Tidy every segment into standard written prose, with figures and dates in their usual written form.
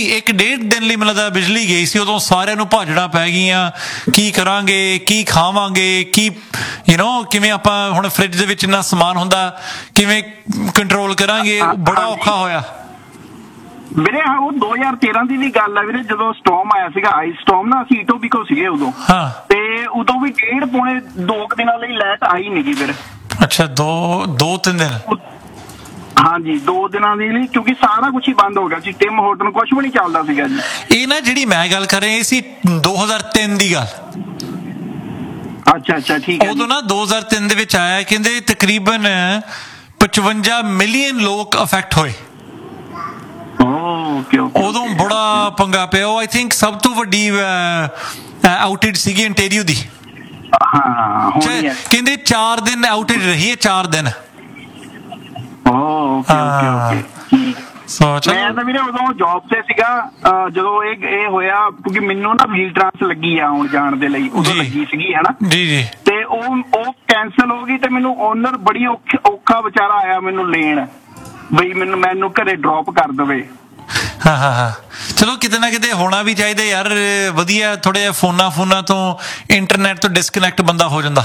ਇੱਕ ਡੇਢ ਦਿਨ ਲਈ ਮੈਨੂੰ ਲੱਗਦਾ ਬਿਜਲੀ ਗਈ ਸੀ, ਉਦੋਂ ਸਾਰਿਆਂ ਨੂੰ ਭਾਜੜਾਂ ਪੈ ਗਈਆਂ, ਕੀ ਕਰਾਂਗੇ, ਕੀ ਖਾਵਾਂਗੇ, ਕੀ ਕਿਵੇਂ ਆਪਾਂ ਹੁਣ ਫਰਿੱਜ ਦੇ ਵਿੱਚ ਇੰਨਾ ਸਮਾਨ ਹੁੰਦਾ, ਕਿਵੇਂ ਕੰਟਰੋਲ ਕਰਾਂਗੇ, ਬੜਾ ਔਖਾ ਹੋਇਆ ਵੀਰੇ। ਉਹ 2013 ਦੀ ਵੀ ਗੱਲ ਹੈ ਵੀਰੇ, ਜਦੋਂ ਸਟੋਮ ਆਇਆ ਸੀਗਾ, ਆਈਸ ਸਟੋਮ ਨਾ, ਅਸੀਂ ਇਟੋਬੀਕੋ ਸੀਗੇ ਉਦੋਂ, ਤੇ ਉਦੋਂ ਵੀ 1.5-2 ਦਿਨਾਂ ਲਈ ਲਾਈਟ ਆਈ ਨਹੀਂ ਗਈ ਵੀਰੇ। ਅੱਛਾ, 2-3 ਦਿਨ? ਹਾਂਜੀ, 2 ਦਿਨਾਂ ਦੇ ਲਈ, ਕਿਉਂਕਿ ਸਾਰਾ ਕੁਝ ਹੀ ਬੰਦ ਹੋ ਗਿਆ ਸੀ, ਟਿਮ ਹੋਟਲ ਕੁਝ ਵੀ ਨਹੀਂ ਚੱਲਦਾ ਸੀਗਾ ਜੀ। ਇਹ ਨਾ ਜਿਹੜੀ ਮੈਂ ਗੱਲ ਕਰ ਰਿਹਾ ਸੀ 2003 ਦੀ ਗੱਲ। ਅੱਛਾ ਠੀਕ ਹੈ। ਉਦੋਂ ਨਾ 2003 ਦੇ ਵਿੱਚ ਆਇਆ, ਕਹਿੰਦੇ ਤਕਰੀਬਨ 55 ਮਿਲੀਅਨ ਲੋਕ ਅਫੈਕਟ ਹੋਏ। ਉਦੋਂ ਬੜਾ ਪੰਗਾ ਪਿਆ। ਉਹ ਆਈ ਥਿੰਕ ਸਭ ਤੋਂ ਵੱਡੀ ਆਊਟੇਜ ਸੀਗੀ ontario ਦੀ। ਕਹਿੰਦੇ 4 ਦਿਨ ਆਊਟੇਜ ਰਹੀ ਹੈ, 4 ਦਿਨ। ਮੈਂ ਤਾਂ ਵੀਰੇ ਉਦੋਂ ਜੌਬ ਤੇ ਸੀਗਾ ਜਦੋਂ ਇਹ ਹੋਇਆ, ਕਿਉਂਕਿ ਮੈਨੂੰ ਨਾ ਵੀਲ ਟਰਾਂਸ ਲੱਗੀ ਆ ਆਉਣ ਜਾਣ ਦੇ ਲਈ, ਉਦੋਂ ਲੱਗੀ ਸੀਗੀ ਹਨਾ ਜੀ, ਤੇ ਉਹ ਕੈਂਸਲ ਹੋ ਗਈ, ਤੇ ਮੈਨੂੰ ਓਨਰ ਬੜੀ ਔਖਾ ਵਿਚਾਰਾ ਆਇਆ ਮੈਨੂੰ ਲੈਣ, ਬਈ ਮੈਨੂੰ ਘਰੇ ਡ੍ਰੌਪ ਕਰ ਦੇਵੇ। ਚਲੋ ਕਿਤੇ ਨਾ ਕਿਤੇ ਹੋਣਾ ਵੀ ਚਾਹੀਦਾ ਯਾਰ, ਵਧੀਆ ਥੋੜੇ ਜਿਹਾ ਫੋਨਾਂ ਤੋਂ, ਇੰਟਰਨੈਟ ਤੋਂ ਡਿਸਕਨੈਕਟ ਬੰਦਾ ਹੋ ਜਾਂਦਾ।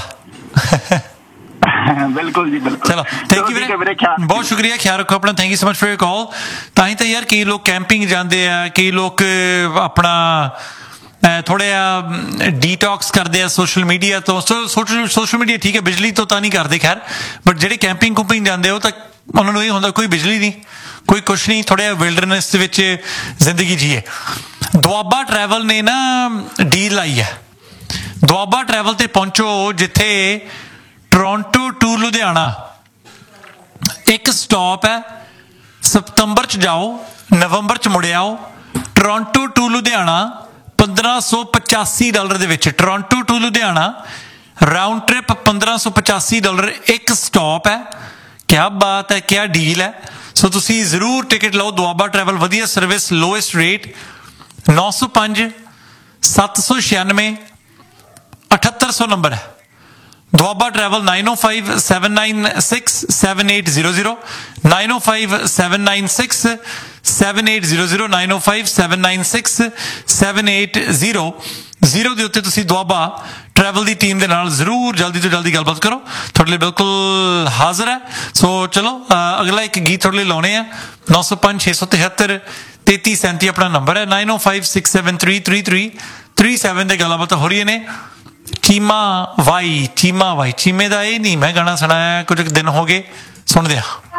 ਬਿਲਕੁਲ ਜੀ, ਬਿਲਕੁਲ। ਚਲੋ ਥੈਂਕ ਯੂ ਵੀਰੇ, ਬਹੁਤ ਸ਼ੁਕਰੀਆ, ਖਿਆਲ ਰੱਖੋ ਆਪਣਾ, thank you so much for your call. ਤਾਂ ਹੀ ਤਾਂ ਯਾਰ ਕਈ ਲੋਕ ਕੈਂਪਿੰਗ ਜਾਂਦੇ ਆ, ਕਈ ਲੋਕ ਆਪਣਾ ਥੋੜਾ ਜਿਹਾ ਡੀਟੌਕਸ ਕਰਦੇ ਆ ਸੋਸ਼ਲ ਮੀਡੀਆ ਤੋਂ। ਸੋਸ਼ਲ ਮੀਡੀਆ ਠੀਕ ਹੈ, ਬਿਜਲੀ ਤੋਂ ਤਾਂ ਨਹੀਂ ਕਰਦੇ ਖੈਰ, ਬਟ ਜਿਹੜੇ ਕੈਂਪਿੰਗ ਕੁੰਪਿੰਗ ਜਾਂਦੇ ਉਹ ਤਾਂ ਉਹਨਾਂ ਨੂੰ ਇਹ ਹੁੰਦਾ ਕੋਈ ਬਿਜਲੀ ਨਹੀਂ, ਕੋਈ ਕੁਛ ਨਹੀਂ, ਥੋੜ੍ਹਾ ਜਿਹਾ ਵਿਲਡਰਨੈਸ ਦੇ ਵਿੱਚ ਜ਼ਿੰਦਗੀ ਜੀਏ। ਦੁਆਬਾ ਟਰੈਵਲ ਨੇ ਨਾ ਡੀਲ ਲਾਈ ਹੈ। ਦੁਆਬਾ ਟਰੈਵਲ ਤੇ ਪਹੁੰਚੋ, ਜਿੱਥੇ ਟੋਰਾਂਟੋ ਟੂ ਲੁਧਿਆਣਾ ਇੱਕ ਸਟਾਪ ਹੈ। ਸਤੰਬਰ 'ਚ ਜਾਓ, ਨਵੰਬਰ 'ਚ ਮੁੜ ਆਓ। ਟੋਰਾਂਟੋ ਟੂ ਲੁਧਿਆਣਾ $1585 ਦੇ ਵਿੱਚ। Toronto to Ludhiana round trip $1585 ਇੱਕ ਸਟਾਪ ਹੈ। ਕਿਆ ਬਾਤ ਹੈ, ਕਿਆ ਡੀਲ ਹੈ। ਸੋ ਤੁਸੀਂ ਜ਼ਰੂਰ ਟਿਕਟ ਲਓ। ਦੁਆਬਾ ਟਰੈਵਲ, ਵਧੀਆ ਸਰਵਿਸ, ਲੋਐਸਟ ਰੇਟ। 905 796 7800 ਨੰਬਰ ਹੈ। ਦੁਆਬਾ ਟਰੈਵਲ 905 796 7800 905 796 7800 905 796 7800 ਦੇ ਉੱਤੇ ਤੁਸੀਂ ਦੁਆਬਾ ਟਰੈਵਲ ਦੀ ਟੀਮ ਦੇ ਨਾਲ ਜ਼ਰੂਰ ਜਲਦੀ ਤੋਂ ਜਲਦੀ ਗੱਲਬਾਤ ਕਰੋ, ਤੁਹਾਡੇ ਲਈ ਬਿਲਕੁਲ ਹਾਜ਼ਰ ਹੈ। ਸੋ ਚਲੋ ਅਗਲਾ ਇੱਕ ਗੀਤ ਤੁਹਾਡੇ ਲਈ ਲਾਉਣੇ ਆ। 905 673 3337 ਆਪਣਾ ਨੰਬਰ ਹੈ। 905 673 3337 ਦੇ ਗੱਲਾਂ ਬਾਤਾਂ ਹੋ ਰਹੀਆਂ ਨੇ। ਚੀਮਾ ਵਾਈ, ਚੀਮੇ ਦਾ ਇਹ ਨਹੀਂ ਮੈਂ ਗਾਣਾ ਸੁਣਾਇਆ, ਕੁਝ ਦਿਨ ਹੋ ਗਏ, ਸੁਣਦੇ ਆ।